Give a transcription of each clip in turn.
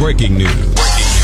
Breaking news.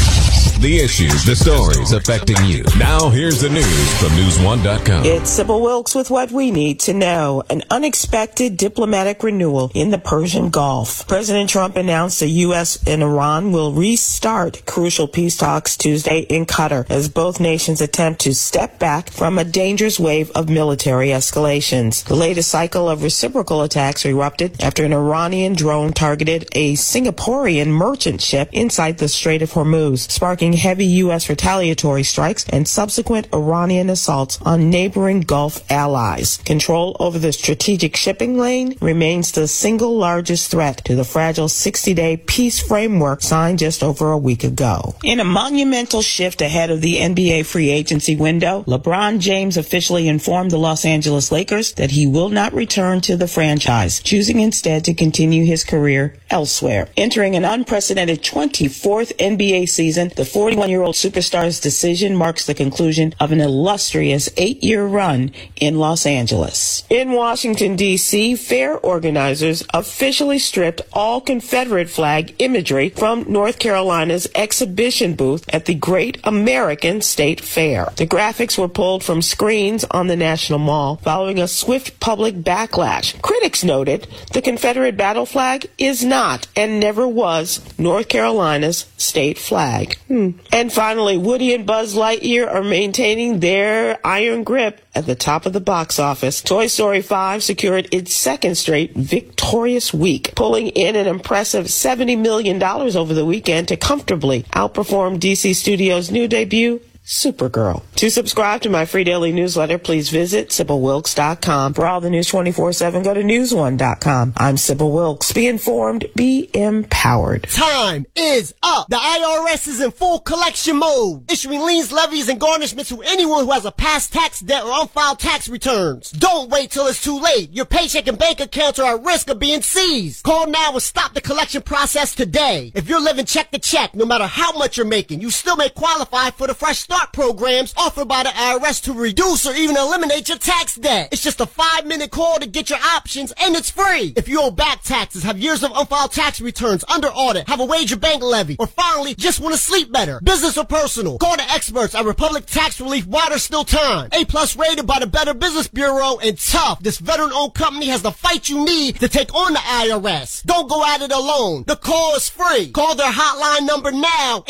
The issues, the stories affecting you. Now here's the news from News1.com. It's Sybil Wilkes with what we need to know. An unexpected diplomatic renewal in the Persian Gulf. President Trump announced the U.S. and Iran will restart crucial peace talks Tuesday in Qatar as both nations attempt to step back from a dangerous wave of military escalations. The latest cycle of reciprocal attacks erupted after an Iranian drone targeted a Singaporean merchant ship inside the Strait of Hormuz, sparking heavy U.S. retaliatory strikes and subsequent Iranian assaults on neighboring Gulf allies. Control over the strategic shipping lane remains the single largest threat to the fragile 60-day peace framework signed just over a week ago. In a monumental shift ahead of the NBA free agency window, LeBron James officially informed the Los Angeles Lakers that he will not return to the franchise, choosing instead to continue his career elsewhere. Entering an unprecedented 24th NBA season, the 41-year-old superstar's decision marks the conclusion of an illustrious 8-year run in Los Angeles. In Washington, D.C., fair organizers officially stripped all Confederate flag imagery from North Carolina's exhibition booth at the Great American State Fair. The graphics were pulled from screens on the National Mall following a swift public backlash. Critics noted the Confederate battle flag is not and never was North Carolina's state flag. And finally, Woody and Buzz Lightyear are maintaining their iron grip at the top of the box office. Toy Story 5 secured its second straight victorious week, pulling in an impressive $70 million over the weekend to comfortably outperform DC Studios' new debut, Supergirl. To subscribe to my free daily newsletter, please visit SybilWilkes.com. For all the news 24/7, go to News1.com. I'm Sybil Wilkes. Be informed, be empowered. Time is up. The IRS is in full collection mode, issuing liens, levies, and garnishments to anyone who has a past tax debt or unfiled tax returns. Don't wait till it's too late. Your paycheck and bank accounts are at risk of being seized. Call now and stop the collection process today. If you're living check to check, no matter how much you're making, you still may qualify for the Fresh Start programs offered by the IRS to reduce or even eliminate your tax debt. It's just a 5-minute call to get your options, and it's free. If you owe back taxes, have years of unfiled tax returns, under audit, have a wage or bank levy, or finally just want to sleep better, business or personal, call the experts at Republic Tax Relief while there's still time. A+ rated by the Better Business Bureau, and tough. This veteran-owned company has the fight you need to take on the IRS. Don't go at it alone. The call is free. Call their hotline number now,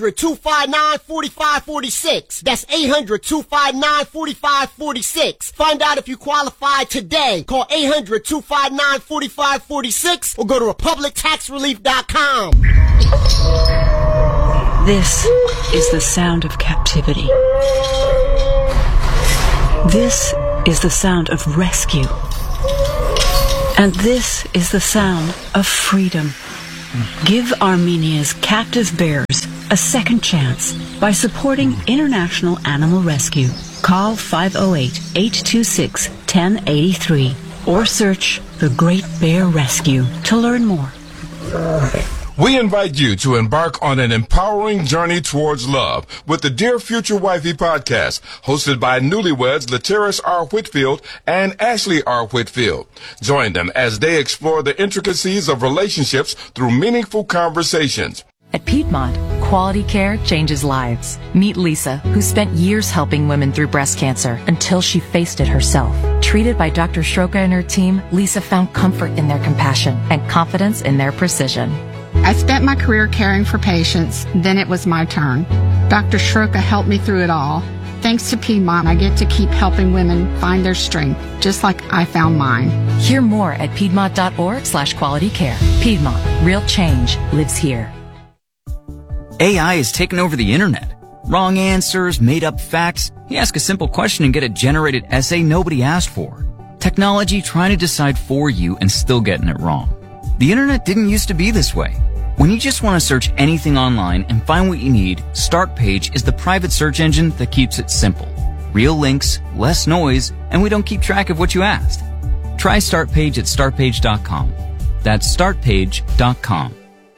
800-259-4546. That's 800-259-4546. Find out if you qualify today. Call 800-259-4546 or go to republictaxrelief.com. This is the sound of captivity. This is the sound of rescue. And this is the sound of freedom. Give Armenia's captive bears a second chance by supporting International Animal Rescue. Call 508-826-1083 or search The Great Bear Rescue to learn more. We invite you to embark on an empowering journey towards love with the Dear Future Wifey podcast, hosted by newlyweds Lateris R. Whitfield and Ashley R. Whitfield. Join them as they explore the intricacies of relationships through meaningful conversations. At Piedmont, quality care changes lives. Meet Lisa, who spent years helping women through breast cancer until she faced it herself. Treated by Dr. Shroka and her team, Lisa found comfort in their compassion and confidence in their precision. I spent my career caring for patients, then it was my turn. Dr. Shroka helped me through it all. Thanks to Piedmont, I get to keep helping women find their strength, just like I found mine. Hear more at piedmont.org/qualitycare. Piedmont, real change lives here. AI has taken over the internet. Wrong answers, made-up facts. You ask a simple question and get a generated essay nobody asked for. Technology trying to decide for you and still getting it wrong. The internet didn't used to be this way. When you just want to search anything online and find what you need, Startpage is the private search engine that keeps it simple. Real links, less noise, and we don't keep track of what you asked. Try Startpage at startpage.com. That's startpage.com.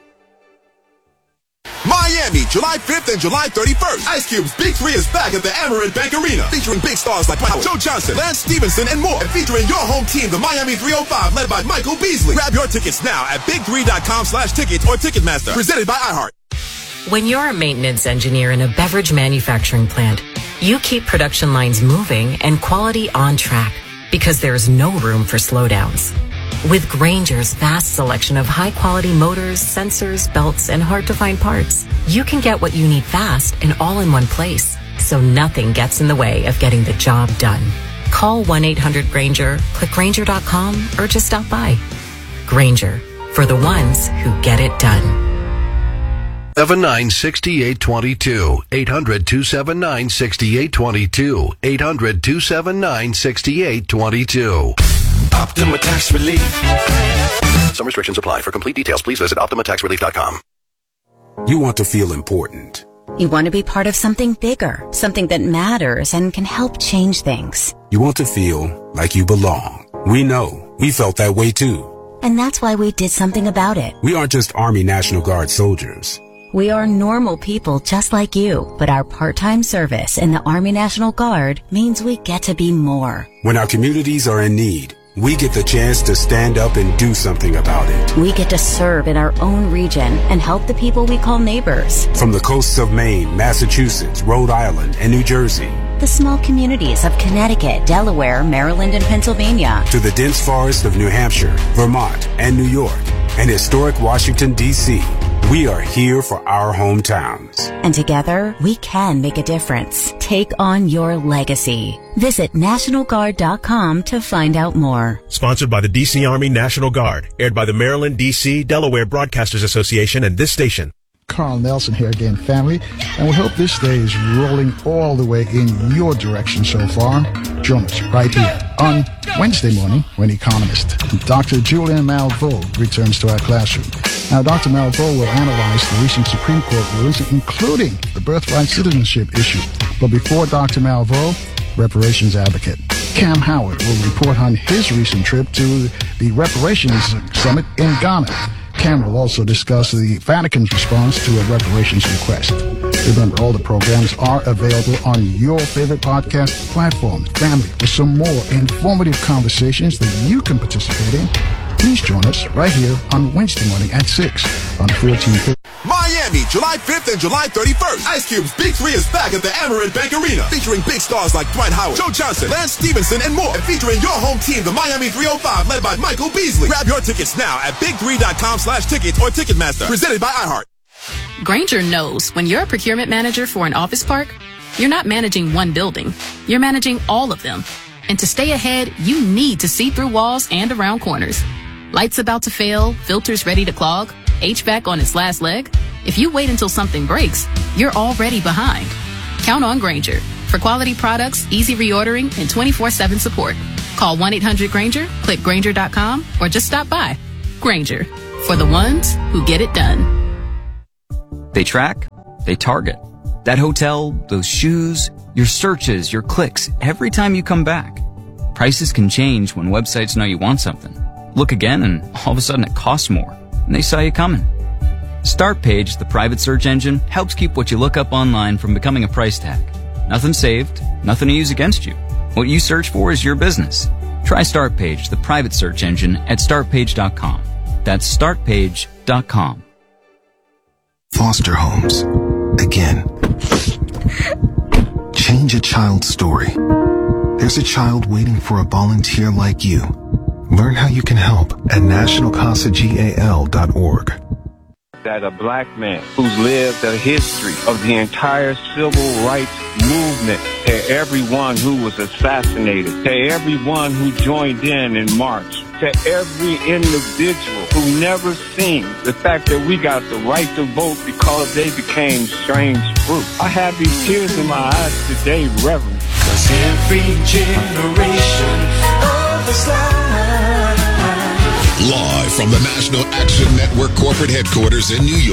Miami, July 5th and July 31st. Ice Cube's Big 3 is back at the Amerant Bank Arena, featuring big stars like Joe Johnson, Lance Stevenson, and more. And featuring your home team, the Miami 305, led by Michael Beasley. Grab your tickets now at big3.com/tickets or Ticketmaster. Presented by iHeart. When you're a maintenance engineer in a beverage manufacturing plant, you keep production lines moving and quality on track because there's no room for slowdowns. With Grainger's vast selection of high-quality motors, sensors, belts, and hard-to-find parts, you can get what you need fast and all in one place, so nothing gets in the way of getting the job done. Call 1-800-GRAINGER, click Grainger.com, or just stop by. Grainger, for the ones who get it done. 800-279-6822. 800-279-6822. 800-279-6822. Optima Tax Relief. Some restrictions apply. For complete details, please visit OptimaTaxRelief.com. You want to feel important. You want to be part of something bigger, something that matters and can help change things. You want to feel like you belong. We know. We felt that way too. And that's why we did something about it. We aren't just Army National Guard soldiers. We are normal people just like you, but our part-time service in the Army National Guard means we get to be more. When our communities are in need, we get the chance to stand up and do something about it. We get to serve in our own region and help the people we call neighbors. From the coasts of Maine, Massachusetts, Rhode Island, and New Jersey. The small communities of Connecticut, Delaware, Maryland, and Pennsylvania. To the dense forest of New Hampshire, Vermont, and New York. And historic Washington, D.C. We are here for our hometowns. And together, we can make a difference. Take on your legacy. Visit NationalGuard.com to find out more. Sponsored by the D.C. Army National Guard. Aired by the Maryland, D.C., Delaware Broadcasters Association and this station. Carl Nelson here again, family, and we hope this day is rolling all the way in your direction so far. Join us right here on Wednesday morning when Economist, Dr. Julian Malveaux returns to our classroom. Now, Dr. Malveaux will analyze the recent Supreme Court rulings, including the birthright citizenship issue. But before Dr. Malveaux, reparations advocate Cam Howard will report on his recent trip to the Reparations Summit in Ghana. Cam will also discuss the Vatican's response to a reparations request. Remember, all the programs are available on your favorite podcast platform. Family, for some more informative conversations that you can participate in, please join us right here on Wednesday morning at 6 on 1450. Miami, July 5th and July 31st. Ice Cube's Big 3 is back at the Amerant Bank Arena, featuring big stars like Dwight Howard, Joe Johnson, Lance Stevenson, and more. And featuring your home team, the Miami 305, led by Michael Beasley. Grab your tickets now at big3.com/tickets or Ticketmaster. Presented by iHeart. Grainger knows when you're a procurement manager for an office park, you're not managing one building. You're managing all of them. And to stay ahead, you need to see through walls and around corners. Lights about to fail, filters ready to clog, HVAC on its last leg. If you wait until something breaks, you're already behind. Count on Grainger for quality products, easy reordering, and 24/7 support. Call 1-800-GRAINGER, click Grainger.com, or just stop by. Grainger, for the ones who get it done. They track, they target. That hotel, those shoes, your searches, your clicks, every time you come back. Prices can change when websites know you want something. Look again and all of a sudden it costs more, and they saw you coming. Startpage, the private search engine, helps keep what you look up online from becoming a price tag. Nothing saved, nothing to use against you. What you search for is your business. Try Startpage, the private search engine, at startpage.com. That's startpage.com. Foster homes. Again. Change a child's story. There's a child waiting for a volunteer like you. Learn how you can help at nationalcasagal.org. That a black man who's lived a history of the entire civil rights movement, to everyone who was assassinated, to everyone who joined in March, to every individual who never seen the fact that we got the right to vote because they became strange fruit. I have these tears in my eyes today, Reverend. 'Cause every generation of Islam. Live from the National Action Network corporate headquarters in New York.